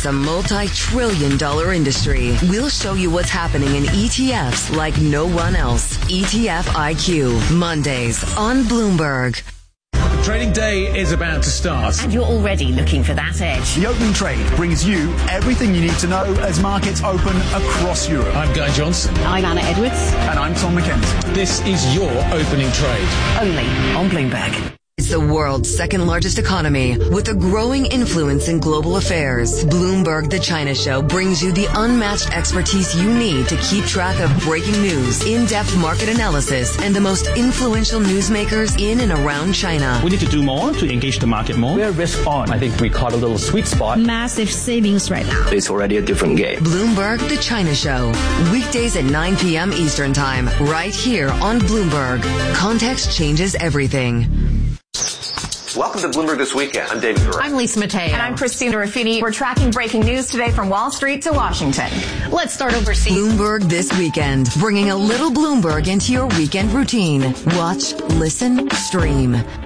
is a multi-trillion-dollar industry. We'll show you what's happening in ETFs like no one else. ETF IQ, Mondays on Bloomberg. Trading day is about to start. And you're already looking for that edge. The Opening Trade brings you everything you need to know as markets open across Europe. I'm Guy Johnson. I'm Anna Edwards. And I'm Tom McKenzie. This is your Opening Trade. Only on Bloomberg. It's the world's second largest economy with a growing influence in global affairs. Bloomberg The China Show brings you the unmatched expertise you need to keep track of breaking news, in-depth market analysis, and the most influential newsmakers in and around China. We need to do more to engage the market more. We're risk on. I think we caught a little sweet spot. Massive savings right now. It's already a different game. Bloomberg The China Show. Weekdays at 9 p.m. Eastern Time, right here on Bloomberg. Context changes everything. Welcome to Bloomberg This Weekend. I'm David Gura. I'm Lisa Mateo. And I'm Christina Ruffini. We're tracking breaking news today from Wall Street to Washington. Let's start overseas. Bloomberg This Weekend, bringing a little Bloomberg into your weekend routine. Watch, listen, stream.